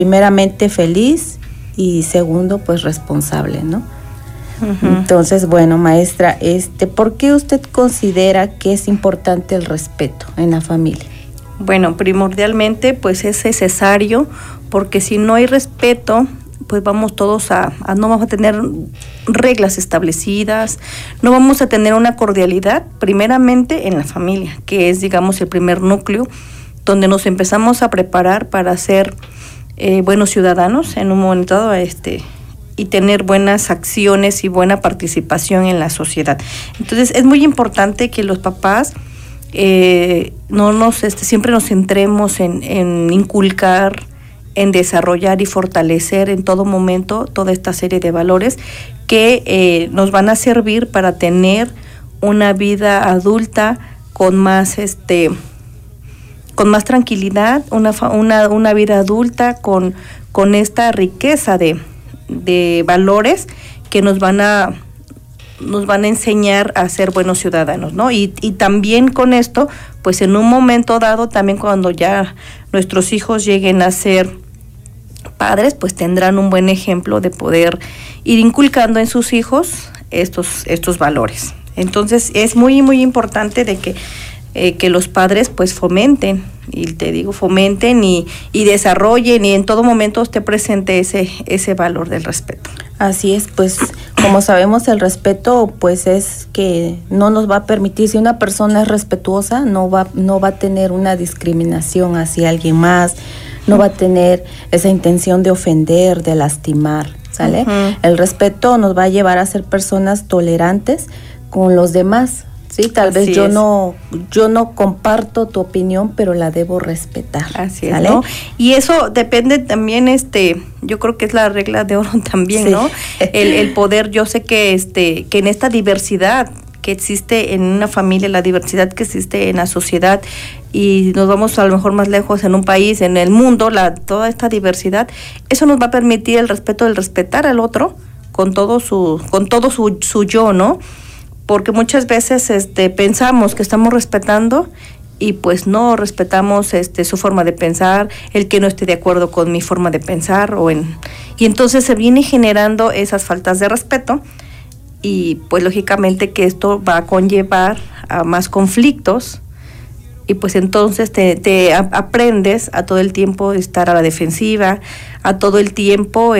primeramente feliz y segundo, pues responsable, ¿no? Entonces, bueno, maestra, ¿por qué usted considera que es importante el respeto en la familia? Bueno, primordialmente, pues es necesario, porque si no hay respeto, pues vamos todos no vamos a tener reglas establecidas, no vamos a tener una cordialidad, primeramente en la familia, que es, digamos, el primer núcleo donde nos empezamos a preparar para ser buenos ciudadanos en un momento dado, y tener buenas acciones y buena participación en la sociedad. Entonces es muy importante que los papás siempre nos centremos en inculcar, en desarrollar y fortalecer en todo momento toda esta serie de valores que nos van a servir para tener una vida adulta con más tranquilidad, una vida adulta con esta riqueza de valores que nos van a enseñar a ser buenos ciudadanos, ¿no? Y también con esto, pues en un momento dado, también cuando ya nuestros hijos lleguen a ser padres, pues tendrán un buen ejemplo de poder ir inculcando en sus hijos estos valores. Entonces es muy, muy importante de que los padres pues fomenten y desarrollen y en todo momento esté presente ese valor del respeto. Así es, pues como sabemos el respeto pues es que no nos va a permitir, si una persona es respetuosa no va a tener una discriminación hacia alguien más, no va a tener esa intención de ofender, de lastimar, ¿sale? El respeto nos va a llevar a ser personas tolerantes con los demás. Sí, tal vez yo no comparto tu opinión, pero la debo respetar. Así es, ¿no? Y eso depende también, yo creo que es la regla de oro también, ¿no? El poder, yo sé que en esta diversidad que existe en una familia, la diversidad que existe en la sociedad, y nos vamos a lo mejor más lejos en un país, en el mundo, toda esta diversidad, eso nos va a permitir el respeto, el respetar al otro con todo su yo, ¿no? Porque muchas veces pensamos que estamos respetando y pues no respetamos su forma de pensar, el que no esté de acuerdo con mi forma de pensar y entonces se viene generando esas faltas de respeto y pues lógicamente que esto va a conllevar a más conflictos y pues entonces te aprendes a todo el tiempo estar a la defensiva, a todo el tiempo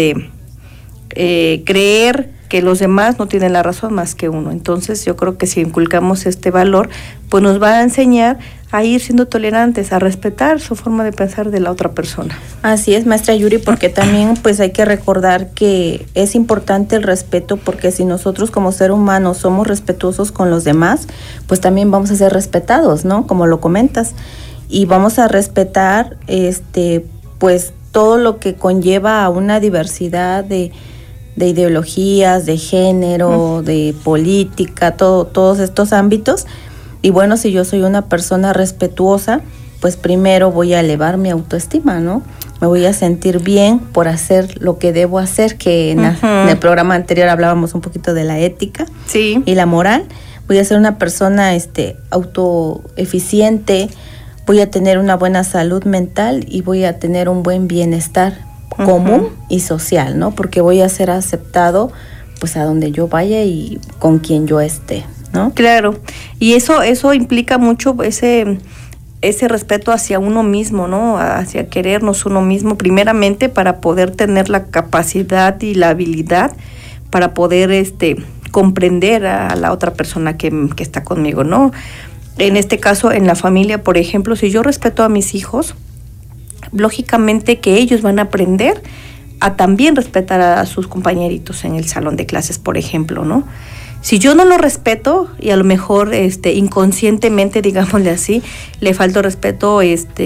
creer que los demás no tienen la razón más que uno. Entonces yo creo que si inculcamos este valor, pues nos va a enseñar a ir siendo tolerantes, a respetar su forma de pensar de la otra persona. Así es, maestra Yuri, porque también pues hay que recordar que es importante el respeto, porque si nosotros como ser humanos somos respetuosos con los demás, pues también vamos a ser respetados, ¿no? Como lo comentas, y vamos a respetar pues todo lo que conlleva a una diversidad de ideologías, de género, de política, todos estos ámbitos. Y bueno, si yo soy una persona respetuosa, pues primero voy a elevar mi autoestima, ¿no? Me voy a sentir bien por hacer lo que debo hacer, que en el programa anterior hablábamos un poquito de la ética y la moral. Voy a ser una persona autoeficiente, voy a tener una buena salud mental y voy a tener un buen bienestar común y social, ¿no? Porque voy a ser aceptado pues a donde yo vaya y con quien yo esté, ¿no? Claro, y eso implica mucho ese respeto hacia uno mismo, ¿no? Hacia querernos uno mismo, primeramente para poder tener la capacidad y la habilidad para poder comprender a la otra persona que está conmigo, ¿no? En este caso, en la familia, por ejemplo, si yo respeto a mis hijos, lógicamente que ellos van a aprender a también respetar a sus compañeritos en el salón de clases, por ejemplo, ¿no? Si yo no lo respeto y a lo mejor inconscientemente, digámosle así, le falto respeto,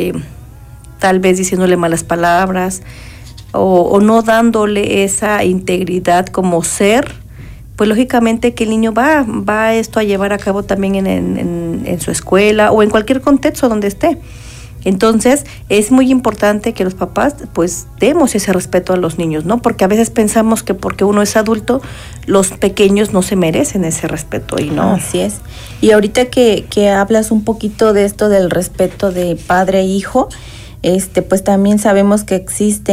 tal vez diciéndole malas palabras o no dándole esa integridad como ser, pues lógicamente que el niño va esto a llevar a cabo también en su escuela o en cualquier contexto donde esté. Entonces, es muy importante que los papás, pues, demos ese respeto a los niños, ¿no? Porque a veces pensamos que porque uno es adulto, los pequeños no se merecen ese respeto y no. Así es. Y ahorita que hablas un poquito de esto del respeto de padre e hijo, pues también sabemos que existen